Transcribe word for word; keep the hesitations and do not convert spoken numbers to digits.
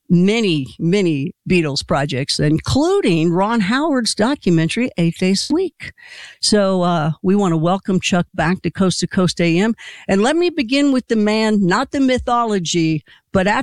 many, many Beatles projects, including Ron Howard's documentary, Eight Days a Week. So uh, we want to welcome Chuck back to Coast to Coast A M. And let me begin with the man, not the mythology, but after